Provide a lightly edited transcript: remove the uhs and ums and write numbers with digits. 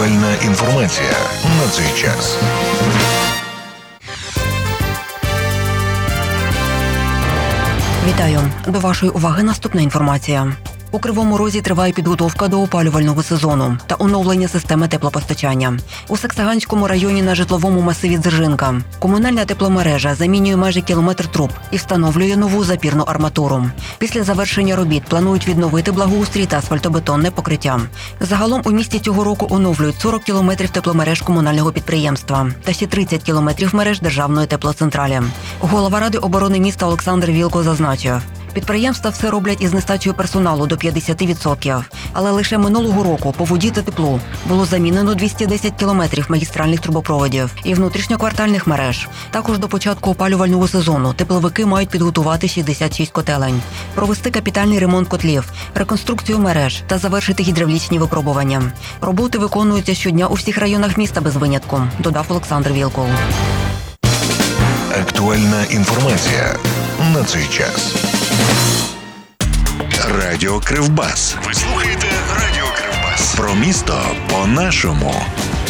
Актуальна інформація на цей час. Вітаю! До вашої уваги наступна інформація. У Кривому Розі триває підготовка до опалювального сезону та оновлення системи теплопостачання. У Саксаганському районі на житловому масиві Дзержинка комунальна тепломережа замінює майже кілометр труб і встановлює нову запірну арматуру. Після завершення робіт планують відновити благоустрій та асфальтобетонне покриття. Загалом у місті цього року оновлюють 40 кілометрів тепломереж комунального підприємства та ще 30 кілометрів мереж державної теплоцентралі. Голова Ради оборони міста Олександр Вілко зазначив, підприємства все роблять із нестачею персоналу до 50%. Але лише минулого року по воді та теплу було замінено 210 кілометрів магістральних трубопроводів і внутрішньоквартальних мереж. Також до початку опалювального сезону тепловики мають підготувати 66 котелень, провести капітальний ремонт котлів, реконструкцію мереж та завершити гідравлічні випробування. Роботи виконуються щодня у всіх районах міста без винятку, додав Олександр Вілков. Актуальна інформація на цей час. Радіо Кривбас. Ви слухаєте Радіо Кривбас. Про місто по-нашому.